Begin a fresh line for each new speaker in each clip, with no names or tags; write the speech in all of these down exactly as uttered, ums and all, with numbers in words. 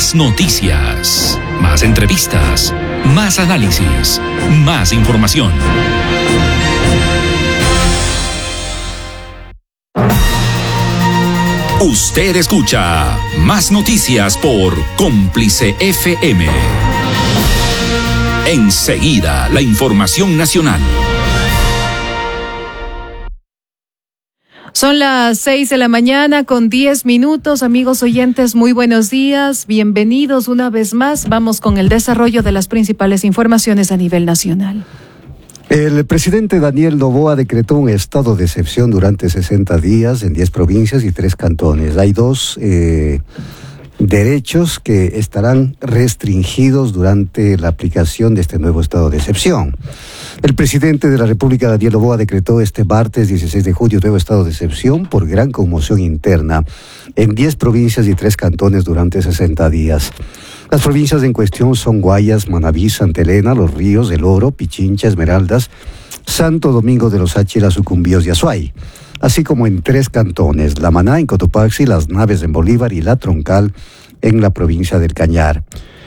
Más noticias, más entrevistas, más análisis, más información. Usted escucha Más Noticias por Cómplice F M. Enseguida, la información nacional.
Son las seis de la mañana con diez minutos. Amigos oyentes, muy buenos días. Bienvenidos una vez más. Vamos con el desarrollo de las principales informaciones a nivel nacional.
El presidente Daniel Noboa decretó un estado de excepción durante sesenta días en diez provincias y tres cantones. Hay dos eh, derechos que estarán restringidos durante la aplicación de este nuevo estado de excepción. El presidente de la República, Daniel Noboa, decretó este martes dieciséis de julio nuevo estado de excepción por gran conmoción interna en diez provincias y tres cantones durante sesenta días. Las provincias en cuestión son Guayas, Manabí, Santa Elena, Los Ríos, El Oro, Pichincha, Esmeraldas, Santo Domingo de los Áchila, Sucumbíos y Azuay, así como en tres cantones, La Maná en Cotopaxi, Las Naves en Bolívar y La Troncal en la provincia del Cañar.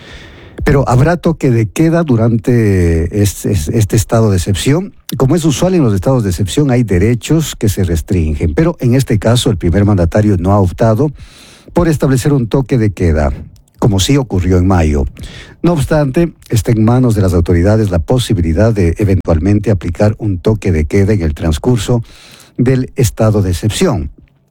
Pero habrá toque de queda durante este, este estado de excepción. Como es usual en los estados de excepción, hay derechos que se restringen, pero en este caso el primer mandatario no ha optado por establecer un toque de queda, como sí ocurrió en mayo. No obstante, está en manos de las autoridades la posibilidad de eventualmente aplicar un toque de queda en el transcurso del estado de excepción.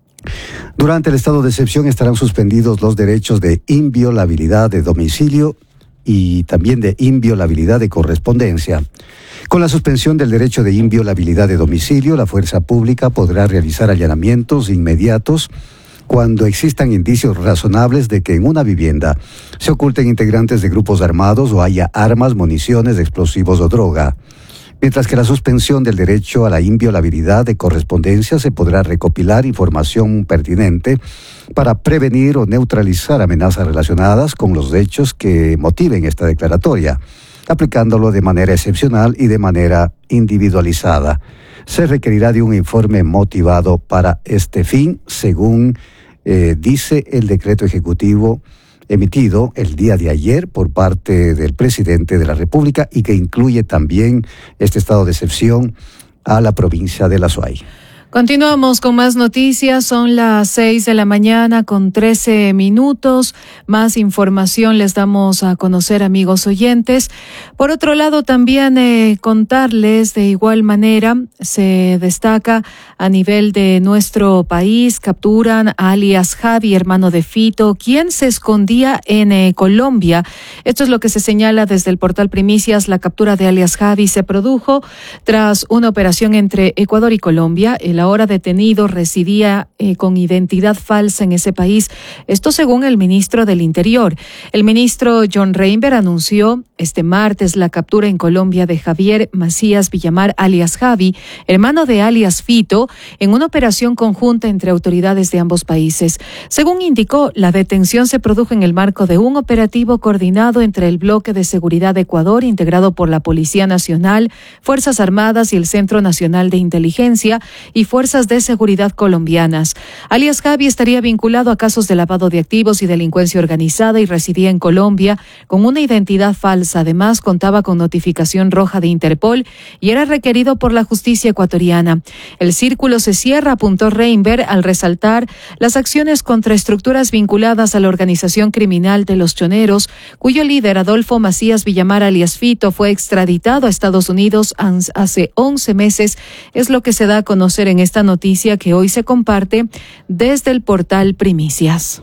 Durante el estado de excepción estarán suspendidos los derechos de inviolabilidad de domicilio y también de inviolabilidad de correspondencia. Con la suspensión del derecho de inviolabilidad de domicilio, la fuerza pública podrá realizar allanamientos inmediatos cuando existan indicios razonables de que en una vivienda se oculten integrantes de grupos armados o haya armas, municiones, explosivos o droga. Mientras que la suspensión del derecho a la inviolabilidad de correspondencia se podrá recopilar información pertinente para prevenir o neutralizar amenazas relacionadas con los hechos que motiven esta declaratoria, aplicándolo de manera excepcional y de manera individualizada. Se requerirá de un informe motivado para este fin, según eh, dice el decreto ejecutivo emitido el día de ayer por parte del presidente de la República y que incluye también este estado de excepción a la provincia de Azuay.
Continuamos con más noticias, son las seis de la mañana con trece minutos, más información les damos a conocer, amigos oyentes. Por otro lado, también eh, contarles de igual manera, se destaca a nivel de nuestro país, capturan a alias Javi, hermano de Fito, quien se escondía en eh, Colombia. Esto es lo que se señala desde el portal Primicias. La captura de alias Javi se produjo tras una operación entre Ecuador y Colombia. El ahora detenido residía eh, con identidad falsa en ese país. Esto según el ministro del Interior. El ministro John Reinberg anunció este martes la captura en Colombia de Javier Macías Villamar, alias Javi, hermano de alias Fito, en una operación conjunta entre autoridades de ambos países. Según indicó, la detención se produjo en el marco de un operativo coordinado entre el Bloque de Seguridad de Ecuador, integrado por la Policía Nacional, Fuerzas Armadas y el Centro Nacional de Inteligencia, y Fuerzas de Seguridad colombianas. Alias Javi estaría vinculado a casos de lavado de activos y delincuencia organizada y residía en Colombia con una identidad falsa. Además, contaba con notificación roja de Interpol y era requerido por la justicia ecuatoriana. El círculo se cierra, apuntó Reinberg, al resaltar las acciones contra estructuras vinculadas a la organización criminal de los Choneros, cuyo líder, Adolfo Macías Villamar, alias Fito, fue extraditado a Estados Unidos hace once meses. Es lo que se da a conocer en esta noticia que hoy se comparte desde el portal Primicias.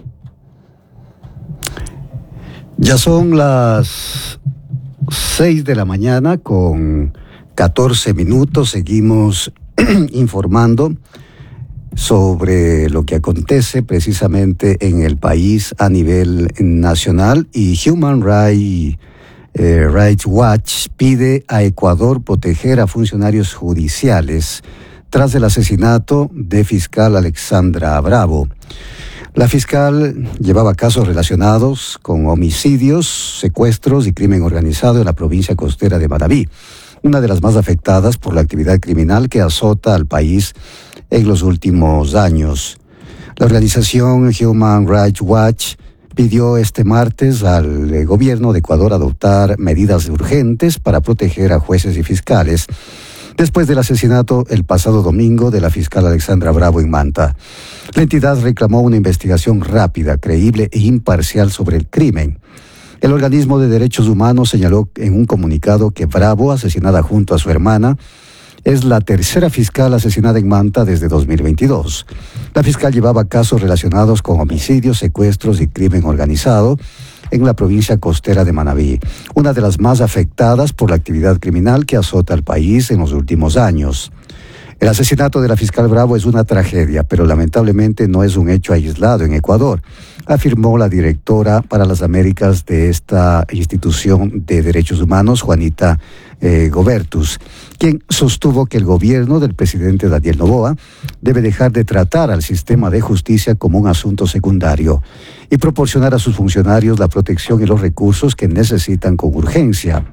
Ya son las seis de la mañana con catorce minutos. Seguimos informando sobre lo que acontece precisamente en el país a nivel nacional, y Human Rights, eh, Rights Watch pide a Ecuador proteger a funcionarios judiciales tras el asesinato de fiscal Alexandra Bravo. La fiscal llevaba casos relacionados con homicidios, secuestros y crimen organizado en la provincia costera de Manabí, una de las más afectadas por la actividad criminal que azota al país en los últimos años. La organización Human Rights Watch pidió este martes al eh, gobierno de Ecuador adoptar medidas urgentes para proteger a jueces y fiscales después del asesinato el pasado domingo de la fiscal Alexandra Bravo en Manta. La entidad reclamó una investigación rápida, creíble e imparcial sobre el crimen. El organismo de derechos humanos señaló en un comunicado que Bravo, asesinada junto a su hermana, es la tercera fiscal asesinada en Manta desde dos mil veintidós. La fiscal llevaba casos relacionados con homicidios, secuestros y crimen organizado en la provincia costera de Manabí, una de las más afectadas por la actividad criminal que azota al país en los últimos años. El asesinato de la fiscal Bravo es una tragedia, pero lamentablemente no es un hecho aislado en Ecuador, afirmó la directora para las Américas de esta institución de derechos humanos, Juanita eh, Gobertus, quien sostuvo que el gobierno del presidente Daniel Noboa debe dejar de tratar al sistema de justicia como un asunto secundario y proporcionar a sus funcionarios la protección y los recursos que necesitan con urgencia.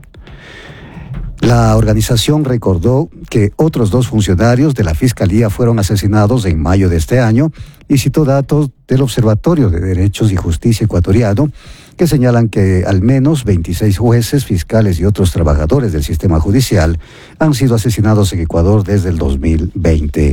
La organización recordó que otros dos funcionarios de la Fiscalía fueron asesinados en mayo de este año y citó datos del Observatorio de Derechos y Justicia ecuatoriano que señalan que al menos veintiséis jueces, fiscales y otros trabajadores del sistema judicial han sido asesinados en Ecuador desde el dos mil veinte.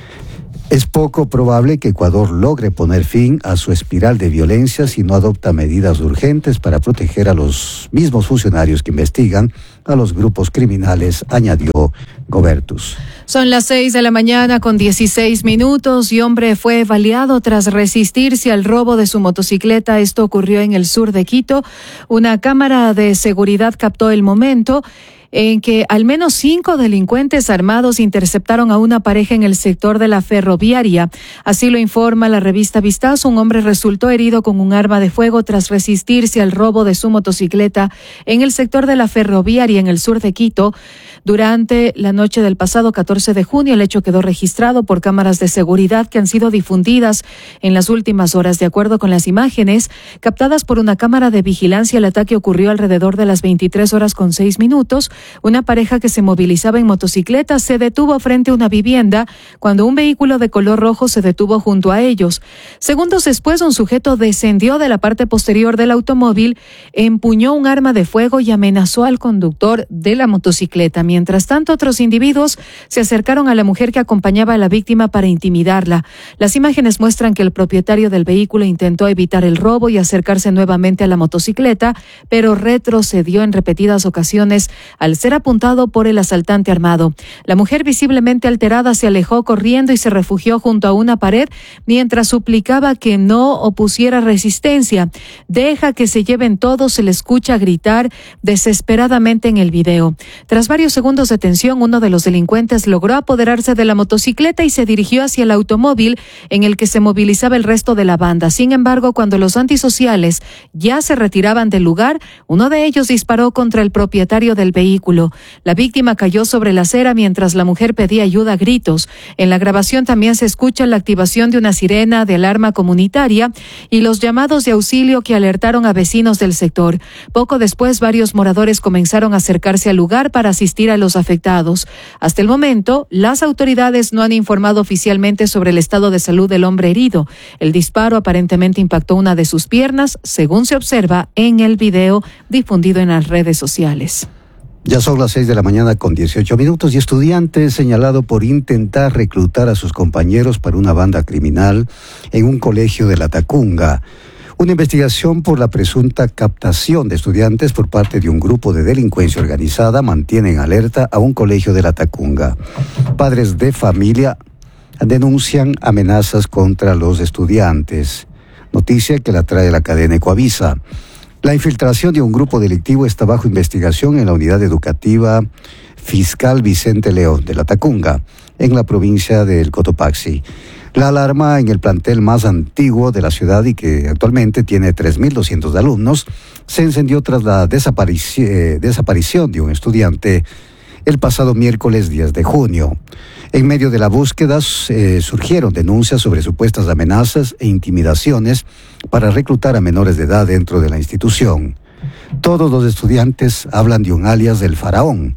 Es poco probable que Ecuador logre poner fin a su espiral de violencia si no adopta medidas urgentes para proteger a los mismos funcionarios que investigan a los grupos criminales, añadió Gobertus.
Son las seis de la mañana con dieciséis minutos y hombre fue baleado tras resistirse al robo de su motocicleta. Esto ocurrió en el sur de Quito. Una cámara de seguridad captó el momento en que al menos cinco delincuentes armados interceptaron a una pareja en el sector de la ferroviaria. Así lo informa la revista Vistazo. Un hombre resultó herido con un arma de fuego tras resistirse al robo de su motocicleta en el sector de la ferroviaria en el sur de Quito. Durante la noche del pasado catorce de junio, el hecho quedó registrado por cámaras de seguridad que han sido difundidas en las últimas horas. De acuerdo con las imágenes captadas por una cámara de vigilancia, el ataque ocurrió alrededor de las veintitrés horas con seis minutos. Una pareja que se movilizaba en motocicleta se detuvo frente a una vivienda cuando un vehículo de color rojo se detuvo junto a ellos. Segundos después, un sujeto descendió de la parte posterior del automóvil, empuñó un arma de fuego y amenazó al conductor de la motocicleta. Mientras tanto, otros individuos se acercaron a la mujer que acompañaba a la víctima para intimidarla. Las imágenes muestran que el propietario del vehículo intentó evitar el robo y acercarse nuevamente a la motocicleta, pero retrocedió en repetidas ocasiones al ser apuntado por el asaltante armado. La mujer, visiblemente alterada, se alejó corriendo y se refugió junto a una pared mientras suplicaba que no opusiera resistencia. Deja que se lleven todos, se le escucha gritar desesperadamente en el video. Tras varios segundos de tensión, uno de los delincuentes logró apoderarse de la motocicleta y se dirigió hacia el automóvil en el que se movilizaba el resto de la banda. Sin embargo, cuando los antisociales ya se retiraban del lugar, uno de ellos disparó contra el propietario del vehículo. La víctima cayó sobre la acera mientras la mujer pedía ayuda a gritos. En la grabación también se escucha la activación de una sirena de alarma comunitaria y los llamados de auxilio que alertaron a vecinos del sector. Poco después, varios moradores comenzaron a acercarse al lugar para asistir a los afectados. Hasta el momento, las autoridades no han informado oficialmente sobre el estado de salud del hombre herido. El disparo aparentemente impactó una de sus piernas, según se observa en el video difundido en las redes sociales.
Ya son las seis de la mañana con dieciocho minutos y estudiante señalado por intentar reclutar a sus compañeros para una banda criminal en un colegio de La Tacunga. Una investigación por la presunta captación de estudiantes por parte de un grupo de delincuencia organizada mantiene en alerta a un colegio de La Tacunga. Padres de familia denuncian amenazas contra los estudiantes. Noticia que la trae la cadena Ecoavisa. La infiltración de un grupo delictivo está bajo investigación en la unidad educativa Fiscal Vicente León de La Tacunga, en la provincia del Cotopaxi. La alarma en el plantel más antiguo de la ciudad y que actualmente tiene tres mil doscientos alumnos, se encendió tras la desaparici- eh, desaparición de un estudiante el pasado miércoles diez de junio. En medio de la búsqueda eh, surgieron denuncias sobre supuestas amenazas e intimidaciones para reclutar a menores de edad dentro de la institución. Todos los estudiantes hablan de un alias del faraón,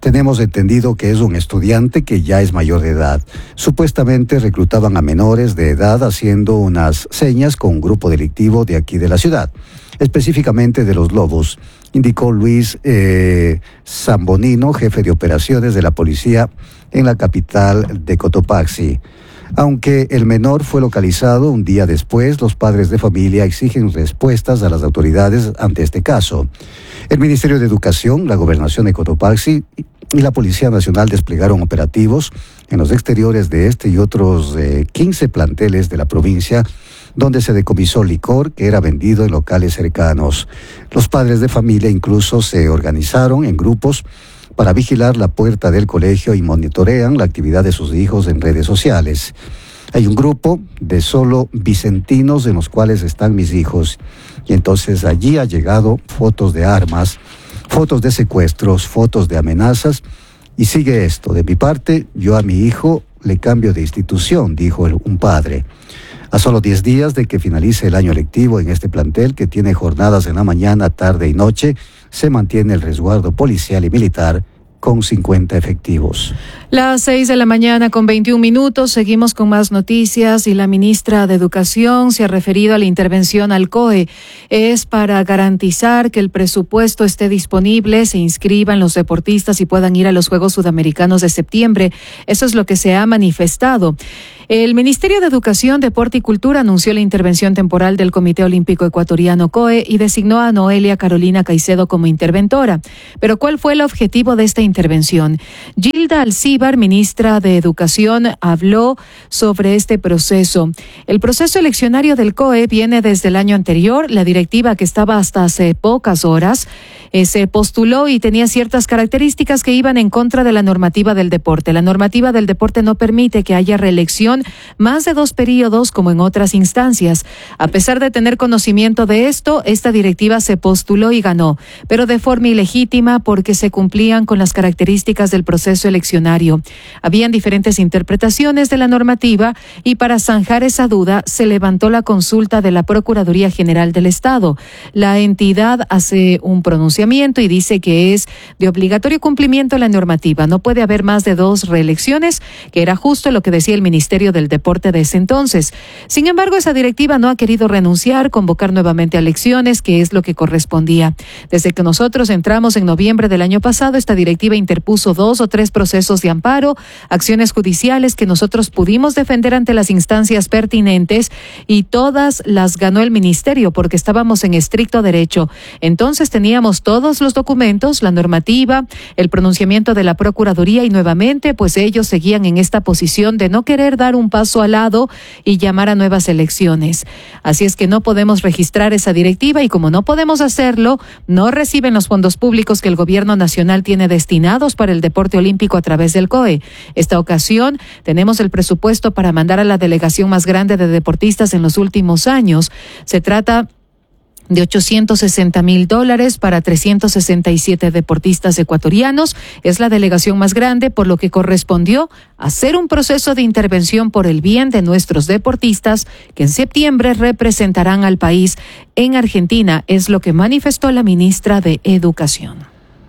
Tenemos entendido que es un estudiante que ya es mayor de edad. Supuestamente reclutaban a menores de edad haciendo unas señas con un grupo delictivo de aquí de la ciudad, específicamente de Los Lobos, indicó Luis eh, Zambonino, jefe de operaciones de la policía en la capital de Cotopaxi. Aunque el menor fue localizado un día después, los padres de familia exigen respuestas a las autoridades ante este caso. El Ministerio de Educación, la Gobernación de Cotopaxi y la Policía Nacional desplegaron operativos en los exteriores de este y otros eh, quince planteles de la provincia, donde se decomisó licor que era vendido en locales cercanos. Los padres de familia incluso se organizaron en grupos para vigilar la puerta del colegio y monitorean la actividad de sus hijos en redes sociales. Hay un grupo de solo vicentinos en los cuales están mis hijos, y entonces allí ha llegado fotos de armas, fotos de secuestros, fotos de amenazas, y sigue esto: de mi parte, yo a mi hijo le cambio de institución, dijo el, un padre. A solo diez días de que finalice el año lectivo en este plantel, que tiene jornadas en la mañana, tarde y noche, se mantiene el resguardo policial y militar con cincuenta efectivos.
Las seis de la mañana con veintiún minutos, seguimos con más noticias y la ministra de Educación se ha referido a la intervención al C O E. Es para garantizar que el presupuesto esté disponible, se inscriban los deportistas y puedan ir a los Juegos Sudamericanos de septiembre. Eso es lo que se ha manifestado. El Ministerio de Educación, Deporte y Cultura anunció la intervención temporal del Comité Olímpico Ecuatoriano C O E y designó a Noelia Carolina Caicedo como interventora. Pero ¿cuál fue el objetivo de esta intervención? Gilda Alcíbar, ministra de Educación, habló sobre este proceso. El proceso eleccionario del C O E viene desde el año anterior. La directiva, que estaba hasta hace pocas horas, eh, se postuló y tenía ciertas características que iban en contra de la normativa del deporte. La normativa del deporte no permite que haya reelección más de dos periodos como en otras instancias. A pesar de tener conocimiento de esto, esta directiva se postuló y ganó, pero de forma ilegítima porque se cumplían con las características del proceso eleccionario. Habían diferentes interpretaciones de la normativa y para zanjar esa duda se levantó la consulta de la Procuraduría General del Estado. La entidad hace un pronunciamiento y dice que es de obligatorio cumplimiento la normativa. No puede haber más de dos reelecciones, que era justo lo que decía el Ministerio del Deporte de ese entonces. Sin embargo, esa directiva no ha querido renunciar, convocar nuevamente a elecciones, que es lo que correspondía. Desde que nosotros entramos en noviembre del año pasado, esta directiva interpuso dos o tres procesos de amparo, acciones judiciales que nosotros pudimos defender ante las instancias pertinentes y todas las ganó el ministerio porque estábamos en estricto derecho. Entonces teníamos todos los documentos, la normativa, el pronunciamiento de la Procuraduría y nuevamente pues ellos seguían en esta posición de no querer dar un paso al lado y llamar a nuevas elecciones. Así es que no podemos registrar esa directiva y como no podemos hacerlo, no reciben los fondos públicos que el gobierno nacional tiene destinados para el deporte olímpico a través del C O E. Esta ocasión tenemos el presupuesto para mandar a la delegación más grande de deportistas en los últimos años. Se trata de ochocientos sesenta mil dólares para trescientos sesenta y siete deportistas ecuatorianos. Es la delegación más grande, por lo que correspondió hacer un proceso de intervención por el bien de nuestros deportistas que en septiembre representarán al país en Argentina, es lo que manifestó la ministra de Educación.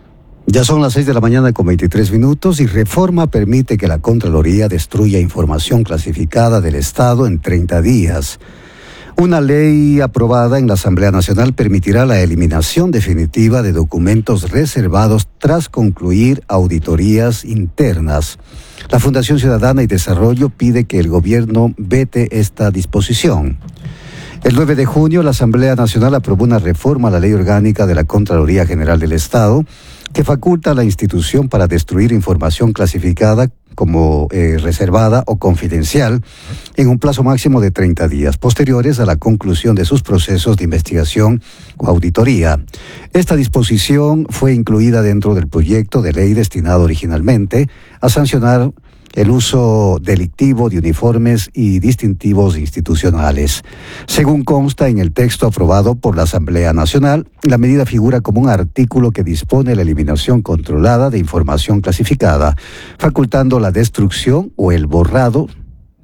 Ya son las seis de la mañana con veintitrés minutos y Reforma permite que la Contraloría destruya información clasificada del Estado en treinta días. Una ley aprobada en la Asamblea Nacional permitirá la eliminación definitiva de documentos reservados tras concluir auditorías internas. La Fundación Ciudadana y Desarrollo pide que el gobierno vete esta disposición. El nueve de junio, la Asamblea Nacional aprobó una reforma a la Ley Orgánica de la Contraloría General del Estado que faculta a la institución para destruir información clasificada como eh, reservada o confidencial en un plazo máximo de treinta días, posteriores a la conclusión de sus procesos de investigación o auditoría. Esta disposición fue incluida dentro del proyecto de ley destinado originalmente a sancionar el uso delictivo de uniformes y distintivos institucionales. Según consta en el texto aprobado por la Asamblea Nacional, la medida figura como un artículo que dispone la eliminación controlada de información clasificada, facultando la destrucción o el borrado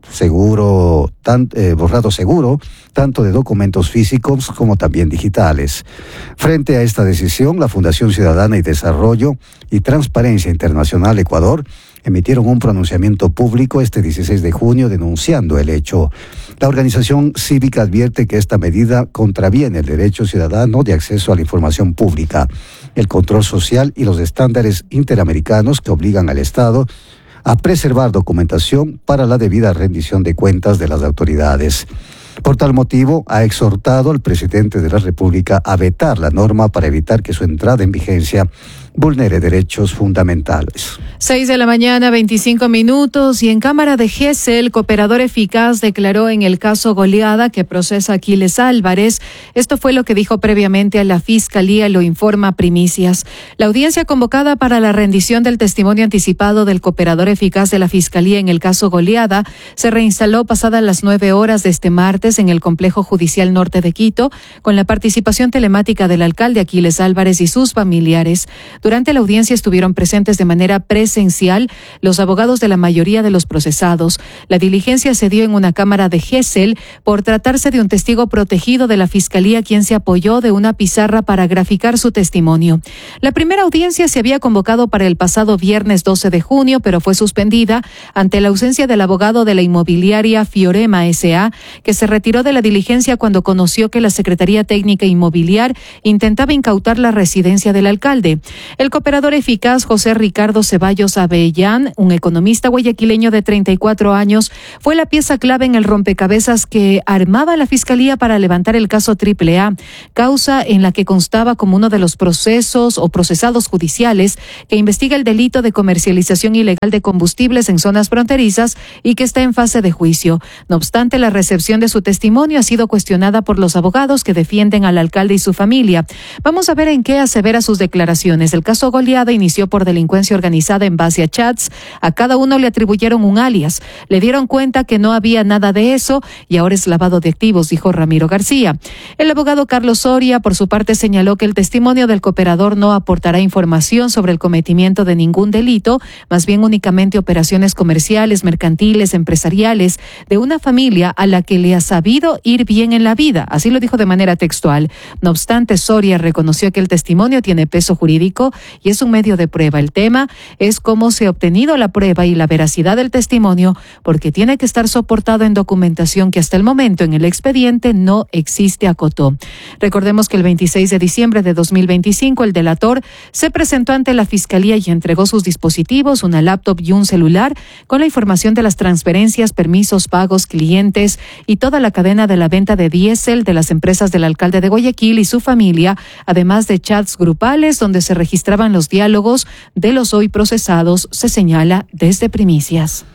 seguro, tan, eh, borrado seguro, tanto de documentos físicos como también digitales. Frente a esta decisión, la Fundación Ciudadana y Desarrollo y Transparencia Internacional Ecuador emitieron un pronunciamiento público este dieciséis de junio denunciando el hecho. La organización cívica advierte que esta medida contraviene el derecho ciudadano de acceso a la información pública, el control social y los estándares interamericanos que obligan al Estado a preservar documentación para la debida rendición de cuentas de las autoridades. Por tal motivo, ha exhortado al presidente de la República a vetar la norma para evitar que su entrada en vigencia vulnere derechos fundamentales.
Seis de la mañana, veinticinco minutos, y en Cámara de Gesell, Cooperador Eficaz declaró en el caso Goleada que procesa Aquiles Álvarez. Esto fue lo que dijo previamente a la Fiscalía, lo informa Primicias. La audiencia convocada para la rendición del testimonio anticipado del Cooperador Eficaz de la Fiscalía en el caso Goleada se reinstaló pasadas las nueve horas de este martes en el Complejo Judicial Norte de Quito, con la participación telemática del alcalde Aquiles Álvarez y sus familiares. Durante la audiencia estuvieron presentes de manera presencial los abogados de la mayoría de los procesados. La diligencia se dio en una cámara de Gesell por tratarse de un testigo protegido de la Fiscalía, quien se apoyó de una pizarra para graficar su testimonio. La primera audiencia se había convocado para el pasado viernes doce de junio, pero fue suspendida ante la ausencia del abogado de la inmobiliaria Fiorema S A, que se retiró de la diligencia cuando conoció que la Secretaría Técnica Inmobiliar intentaba incautar la residencia del alcalde. El cooperador eficaz José Ricardo Ceballos Avellán, un economista guayaquileño de treinta y cuatro años, fue la pieza clave en el rompecabezas que armaba la Fiscalía para levantar el caso Triple A, causa en la que constaba como uno de los procesos o procesados judiciales que investiga el delito de comercialización ilegal de combustibles en zonas fronterizas y que está en fase de juicio. No obstante, la recepción de su testimonio ha sido cuestionada por los abogados que defienden al alcalde y su familia. Vamos a ver en qué asevera sus declaraciones. El caso Goleada inició por delincuencia organizada en base a chats. A cada uno le atribuyeron un alias. Le dieron cuenta que no había nada de eso y ahora es lavado de activos, dijo Ramiro García. El abogado Carlos Soria, por su parte, señaló que el testimonio del cooperador no aportará información sobre el cometimiento de ningún delito, más bien únicamente operaciones comerciales, mercantiles, empresariales de una familia a la que le ha sabido ir bien en la vida. Así lo dijo de manera textual. No obstante, Soria reconoció que el testimonio tiene peso jurídico y es un medio de prueba. El tema es cómo se ha obtenido la prueba y la veracidad del testimonio, porque tiene que estar soportado en documentación que hasta el momento en el expediente no existe, acotó. Recordemos que el veintiséis de diciembre de dos mil veinticinco el delator se presentó ante la Fiscalía y entregó sus dispositivos, una laptop y un celular con la información de las transferencias, permisos, pagos, clientes y toda la cadena de la venta de diésel de las empresas del alcalde de Guayaquil y su familia, además de chats grupales donde se registraban los diálogos de los hoy procesados, se señala desde Primicias.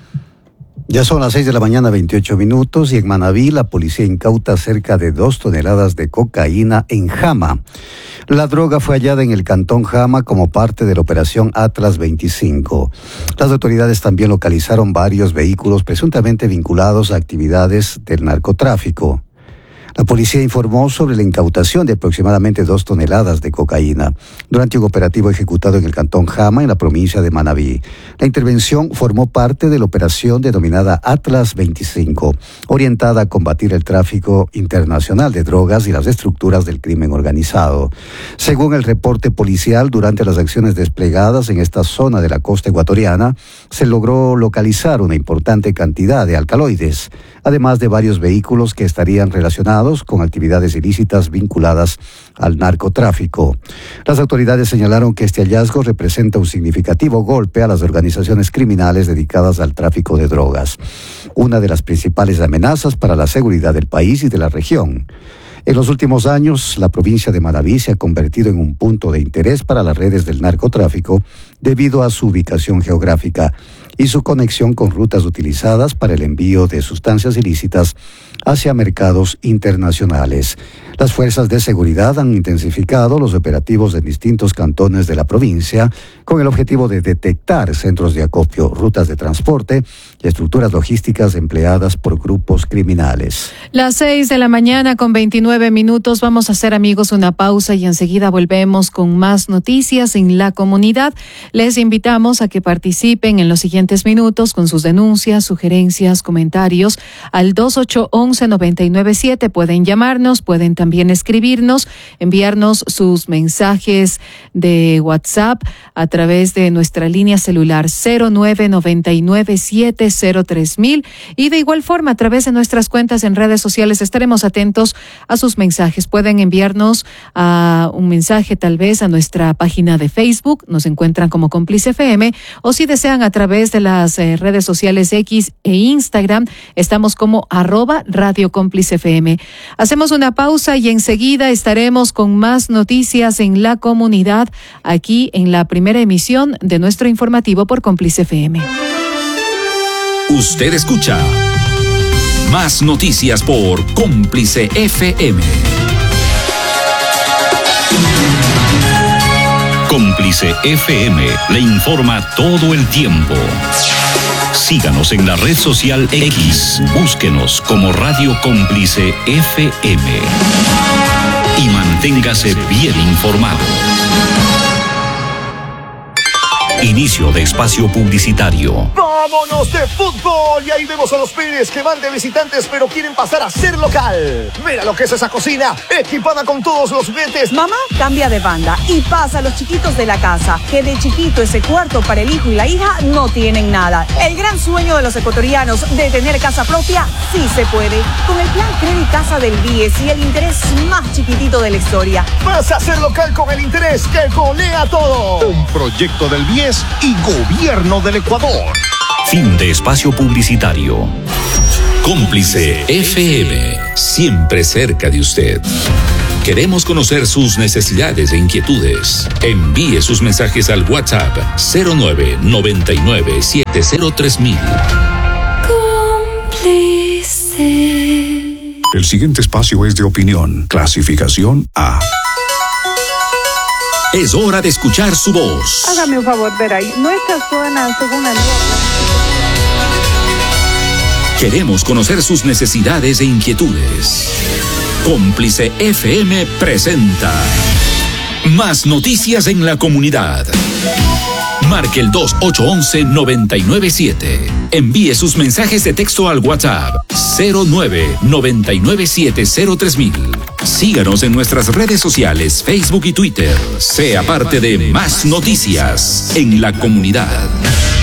Ya son las seis de la mañana, veintiocho minutos, y en Manabí la policía incauta cerca de dos toneladas de cocaína en Jama. La droga fue hallada en el cantón Jama como parte de la operación Atlas veinticinco. Las autoridades también localizaron varios vehículos presuntamente vinculados a actividades del narcotráfico. La policía informó sobre la incautación de aproximadamente dos toneladas de cocaína durante un operativo ejecutado en el cantón Jama, en la provincia de Manabí. La intervención formó parte de la operación denominada Atlas veinticinco, orientada a combatir el tráfico internacional de drogas y las estructuras del crimen organizado. Según el reporte policial, durante las acciones desplegadas en esta zona de la costa ecuatoriana, se logró localizar una importante cantidad de alcaloides, además de varios vehículos que estarían relacionados con actividades ilícitas vinculadas al narcotráfico. Las autoridades señalaron que este hallazgo representa un significativo golpe a las organizaciones criminales dedicadas al tráfico de drogas, una de las principales amenazas para la seguridad del país y de la región. En los últimos años, la provincia de Manabí se ha convertido en un punto de interés para las redes del narcotráfico debido a su ubicación geográfica y su conexión con rutas utilizadas para el envío de sustancias ilícitas hacia mercados internacionales. Las fuerzas de seguridad han intensificado los operativos en distintos cantones de la provincia con el objetivo de detectar centros de acopio, rutas de transporte y estructuras logísticas empleadas por grupos criminales.
Las seis de la mañana con veintinueve minutos. Vamos a hacer, amigos, una pausa y enseguida volvemos con más noticias en la comunidad. Les invitamos a que participen en los siguientes minutos con sus denuncias, sugerencias, comentarios al dos ocho uno uno nueve nueve siete. Pueden llamarnos, pueden también escribirnos, enviarnos sus mensajes de WhatsApp a través de nuestra línea celular cero nueve nueve nueve siete cero tres mil y de igual forma a través de nuestras cuentas en redes sociales. Estaremos atentos a sus mensajes. Pueden enviarnos a un mensaje tal vez a nuestra página de Facebook, nos encuentran como Cómplice F M, o si desean a través de las eh, redes sociales X e Instagram, estamos como arroba Radio Cómplice F M. Hacemos una pausa y enseguida estaremos con más noticias en la comunidad aquí en la primera emisión de nuestro informativo por Cómplice F M.
Usted escucha más noticias por Cómplice F M. Cómplice F M le informa todo el tiempo. Síganos en la red social X, búsquenos como Radio Cómplice F M y manténgase bien informado. Inicio de espacio publicitario.
¡Vámonos de fútbol! Y ahí vemos a los Pérez que van de visitantes pero quieren pasar a ser local. Mira lo que es esa cocina, equipada con todos los juguetes.
Mamá cambia de banda y pasa a los chiquitos de la casa, que de chiquito ese cuarto para el hijo y la hija no tienen nada. El gran sueño de los ecuatorianos de tener casa propia sí se puede. Con el plan Credit Casa del B I E S y el interés más chiquitito de la historia.
Vas a ser local con el interés que golea todo. Un proyecto del B I E S y Gobierno del Ecuador.
Fin de espacio publicitario. Cómplice F M, siempre cerca de usted. Queremos conocer sus necesidades e inquietudes. Envíe sus mensajes al WhatsApp cero nueve nueve nueve siete cero tres mil.
Cómplice.
El siguiente espacio es de opinión. Clasificación A.
Es hora de escuchar su voz.
Hágame un favor, Veray. Nuestra zona, según el...
Queremos conocer sus necesidades e inquietudes. Cómplice F M presenta más noticias en la comunidad. Marque el dos ocho uno uno nueve nueve siete. Envíe sus mensajes de texto al WhatsApp cero nueve nueve nueve siete cero tres mil. Síganos en nuestras redes sociales, Facebook y Twitter. Sea parte de Más Noticias en la comunidad.